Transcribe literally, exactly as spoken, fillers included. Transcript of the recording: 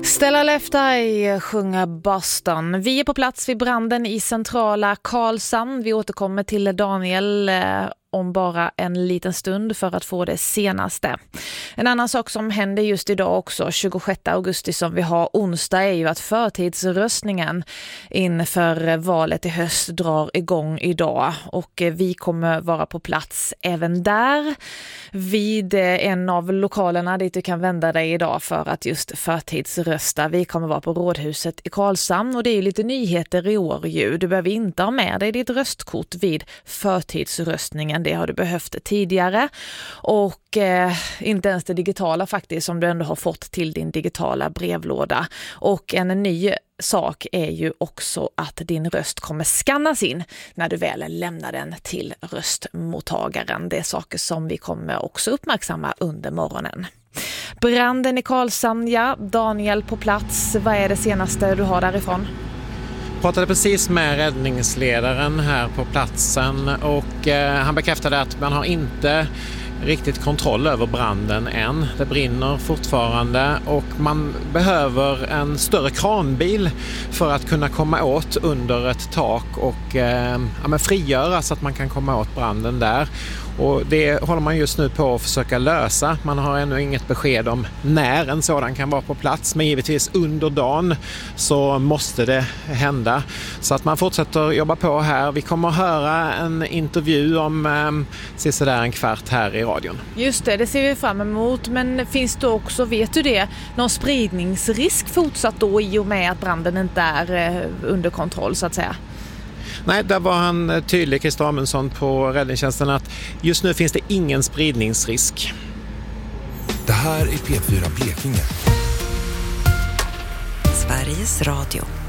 Stella Left Eye sjunger Boston. Vi är på plats vid branden i centrala Karlshamn. Vi återkommer till Daniel eh, om bara en liten stund för att få det senaste. En annan sak som händer just idag också, tjugosjätte augusti som vi har onsdag, är ju att förtidsröstningen inför valet i höst drar igång idag. Och vi kommer vara på plats även där vid en av lokalerna dit du kan vända dig idag för att just förtidsrösta. Vi kommer vara på Rådhuset i Karlshamn och det är ju lite nyheter i år ju. Du behöver inte ha med dig ditt röstkort vid förtidsröstningen. Det har du behövt tidigare och eh, inte ens det digitala faktiskt som du ändå har fått till din digitala brevlåda. Och en ny sak är ju också att din röst kommer skannas in när du väl lämnar den till röstmottagaren. Det är saker som vi kommer också uppmärksamma under morgonen. Branden i Karlshamn, ja, Daniel på plats. Vad är det senaste du har därifrån? Jag pratade precis med räddningsledaren här på platsen och eh, han bekräftade att man har inte riktigt kontroll över branden än. Det brinner fortfarande och man behöver en större kranbil för att kunna komma åt under ett tak och eh, ja, men frigöra så att man kan komma åt branden där. Och det håller man just nu på att försöka lösa. Man har ännu inget besked om när en sådan kan vara på plats. Men givetvis under dagen så måste det hända. Så att man fortsätter jobba på här. Vi kommer att höra en intervju om eh, sisådär en kvart här i radion. Just det, det ser vi fram emot. Men finns det också, vet du det, någon spridningsrisk fortsatt då i och med att branden inte är eh, under kontroll så att säga? Nej, där var han tydlig, Christer Amundson på räddningstjänsten, att just nu finns det ingen spridningsrisk. Det här är P fyra Blekinge. Sveriges Radio.